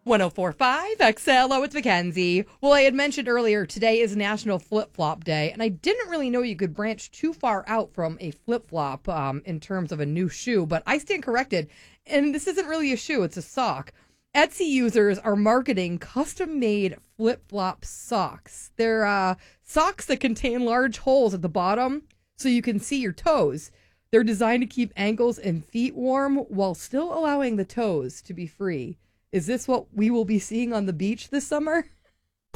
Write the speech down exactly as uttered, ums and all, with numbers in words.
one oh four point five X L. Oh, it's Mackenzie. Well, I had mentioned earlier, today is National Flip-Flop Day, and I didn't really know you could branch too far out from a flip-flop um, in terms of a new shoe, but I stand corrected, and this isn't really a shoe, it's a sock. Etsy users are marketing custom-made flip-flop socks. They're uh, socks that contain large holes at the bottom so you can see your toes. They're designed to keep ankles and feet warm while still allowing the toes to be free. Is this what we will be seeing on the beach this summer?